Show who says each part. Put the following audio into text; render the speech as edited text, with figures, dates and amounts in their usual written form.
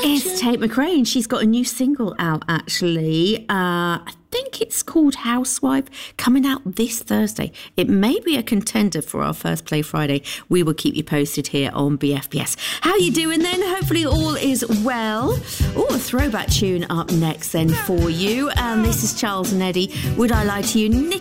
Speaker 1: It's Tate McRae. She's got a new single out, actually. I think it's called Housewife, coming out this Thursday. It may be a contender for our First Play Friday. We will keep you posted here on BFBS. How you doing then? Hopefully all is well. Oh, a throwback tune up next then for you. And this is Charles and Eddie. Would I Lie to You? Nick